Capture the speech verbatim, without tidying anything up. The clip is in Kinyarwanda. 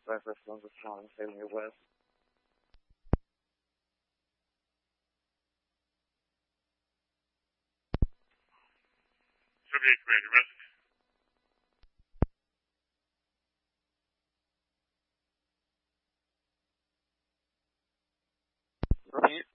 Southwest Ones of Town, sailing your west. seventy-eight Commander, message. Repeat.